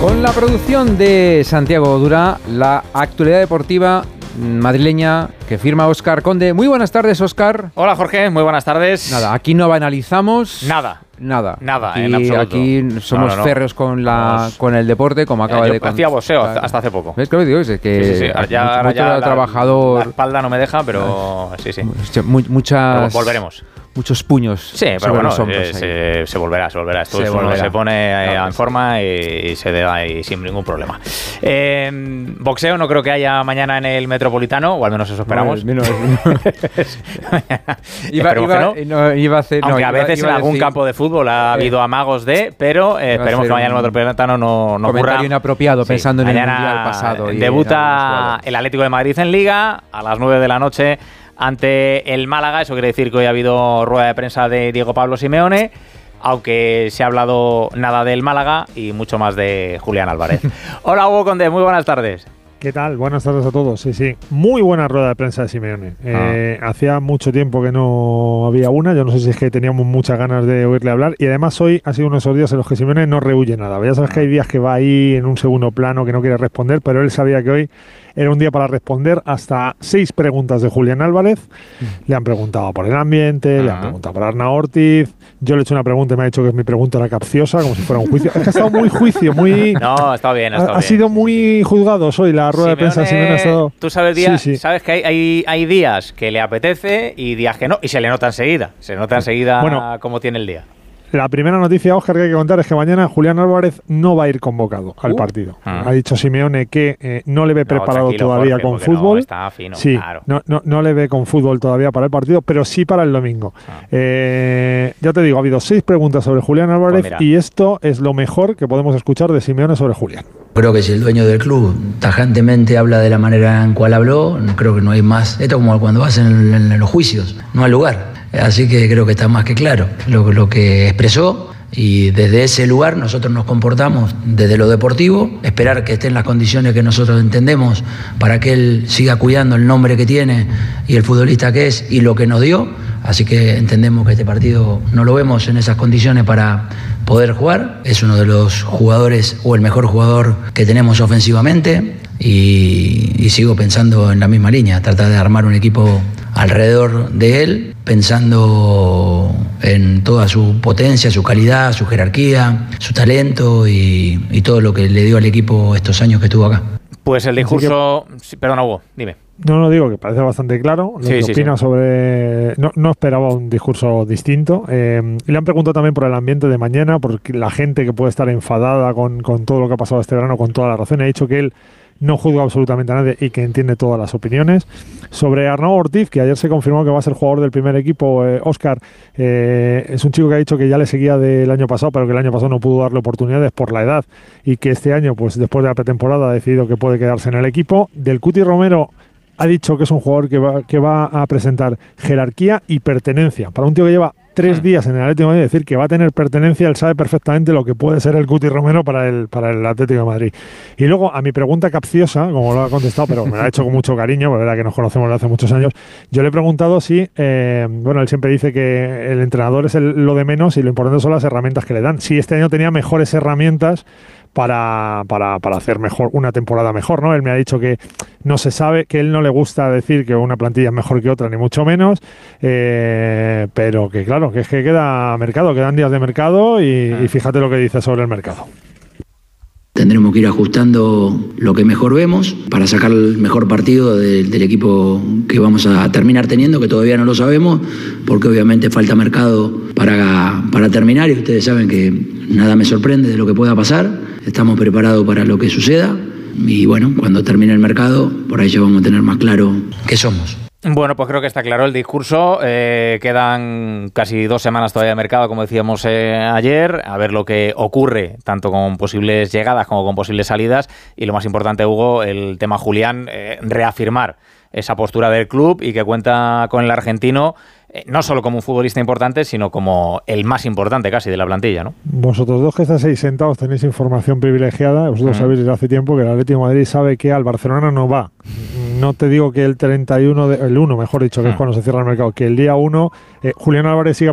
Con la producción de Santiago Dura, la actualidad deportiva madrileña que firma Óscar Conde. Muy buenas tardes, Óscar. Hola, Jorge, muy buenas tardes. Nada, aquí no banalizamos. Nada, aquí, en absoluto. Aquí somos férreos con el deporte, como acaba de contar. Hacía boxeo hasta hace poco. ¿Ves qué lo digo? Es que sí. Ya trabajador. La espalda no me deja, pero sí. Muchas. Pero volveremos. Muchos puños. Sí, pero bueno, los hombros se volverá. Esto uno se pone en forma y se da ahí sin ningún problema. Boxeo no creo que haya mañana en el Metropolitano, o al menos eso esperamos. Iba a hacer, aunque a veces en algún campo de fútbol ha habido amagos pero esperemos que mañana el Metropolitano no ocurra. Comentario inapropiado pensando en el Mundial pasado. Debuta el Atlético de Madrid en Liga a las 9 de la noche ante el Málaga. Eso quiere decir que hoy ha habido rueda de prensa de Diego Pablo Simeone, aunque se ha hablado nada del Málaga y mucho más de Julián Álvarez. Hola, Hugo Conde, muy buenas tardes. ¿Qué tal? Buenas tardes a todos. Sí. Muy buena rueda de prensa de Simeone. Hacía mucho tiempo que no había una. Yo no sé si es que teníamos muchas ganas de oírle hablar. Y además hoy ha sido uno de esos días en los que Simeone no rehuye nada. Ya sabes que hay días que va ahí en un segundo plano, que no quiere responder, pero él sabía que hoy era un día para responder hasta 6 preguntas de Julián Álvarez. Le han preguntado por el ambiente, le han preguntado por Arnau Ortiz. Yo le he hecho una pregunta y me ha dicho que mi pregunta era capciosa, como si fuera un juicio. Es que ha estado muy juicio, muy... No, está bien. Ha sido muy juzgado hoy la rueda de prensa. Simeone ha estado... Tú sabes, sabes que hay días que le apetece y días que no, y se le nota enseguida. Bueno, cómo tiene el día. La primera noticia, Óscar, que hay que contar es que mañana Julián Álvarez no va a ir convocado al partido. Ha dicho Simeone que no le ve preparado todavía con fútbol. No, está fino, sí, claro. no le ve con fútbol todavía para el partido, pero sí para el domingo. Ya te digo, ha habido 6 preguntas sobre Julián Álvarez y esto es lo mejor que podemos escuchar de Simeone sobre Julián. Creo que si el dueño del club tajantemente habla de la manera en cual habló, creo que no hay más. Esto es como cuando vas en los juicios, no hay lugar. Así que creo que está más que claro lo que expresó, y desde ese lugar nosotros nos comportamos desde lo deportivo, esperar que esté en las condiciones que nosotros entendemos para que él siga cuidando el nombre que tiene y el futbolista que es y lo que nos dio. Así que entendemos que este partido no lo vemos en esas condiciones para poder jugar. Es uno de los jugadores o el mejor jugador que tenemos ofensivamente y sigo pensando en la misma línea, tratar de armar un equipo alrededor de él, pensando en toda su potencia, su calidad, su jerarquía, su talento y todo lo que le dio al equipo estos años que estuvo acá. Pues el discurso... Perdona, Hugo, dime. No, digo que parece bastante claro lo que opina sobre... No esperaba un discurso distinto. Y le han preguntado también por el ambiente de mañana, por la gente que puede estar enfadada con todo lo que ha pasado este verano, con toda la razón. Ha dicho que él no juzga absolutamente a nadie y que entiende todas las opiniones. Sobre Arnau Ortiz, que ayer se confirmó que va a ser jugador del primer equipo, Óscar, es un chico que ha dicho que ya le seguía del año pasado, pero que el año pasado no pudo darle oportunidades por la edad y que este año, pues después de la pretemporada, ha decidido que puede quedarse en el equipo. Del Cuti Romero ha dicho que es un jugador que va a presentar jerarquía y pertenencia. Para un tío que lleva 3 días en el Atlético de Madrid, decir que va a tener pertenencia, él sabe perfectamente lo que puede ser el Cuti Romero para el Atlético de Madrid. Y luego, a mi pregunta capciosa, como lo ha contestado, pero me la ha hecho con mucho cariño, porque verdad que nos conocemos desde hace muchos años, yo le he preguntado si, él siempre dice que el entrenador es lo de menos y lo importante son las herramientas que le dan. Si este año tenía mejores herramientas para hacer mejor una temporada mejor, ¿no? Él me ha dicho que no se sabe, que él no le gusta decir que una plantilla es mejor que otra, ni mucho menos, pero que claro, que es que quedan días de mercado y fíjate lo que dice sobre el mercado. Tendremos que ir ajustando lo que mejor vemos para sacar el mejor partido del equipo que vamos a terminar teniendo, que todavía no lo sabemos, porque obviamente falta mercado para terminar, y ustedes saben que nada me sorprende de lo que pueda pasar. Estamos preparados para lo que suceda y bueno, cuando termine el mercado, por ahí ya vamos a tener más claro qué somos. Bueno, pues creo que está claro el discurso. Quedan casi 2 semanas todavía de mercado, como decíamos ayer, a ver lo que ocurre, tanto con posibles llegadas como con posibles salidas. Y lo más importante, Hugo, el tema Julián, reafirmar esa postura del club y que cuenta con el argentino, no solo como un futbolista importante, sino como el más importante casi de la plantilla, ¿no? Vosotros dos que estáis ahí sentados tenéis información privilegiada. Vosotros sabéis desde hace tiempo que el Atlético de Madrid sabe que al Barcelona no va. No te digo que el 1, mejor dicho, que es cuando se cierra el mercado, que el día 1 Julián Álvarez siga